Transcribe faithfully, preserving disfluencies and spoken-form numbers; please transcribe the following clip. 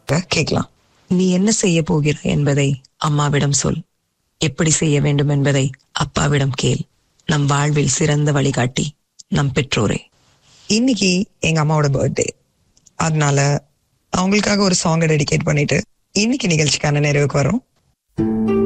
கேட்கலாம். நீ என்ன செய்ய போகிறாய் என்பதை அம்மாவிடம் சொல். எப்படி செய்ய வேண்டும் என்பதை அப்பாவிடம் கேள். நம் வாழ்வில் சிறந்த வழிகாட்டி நம் பெற்றோரே. இன்னைக்கு எங்க அம்மாவோட பர்த்டே, அதனால அவங்களுக்காக ஒரு சாங்கை டெடிகேட் பண்ணிட்டு இன்னைக்கு நிகழ்ச்சிக்கான நிறைவுக்கு வரோம்.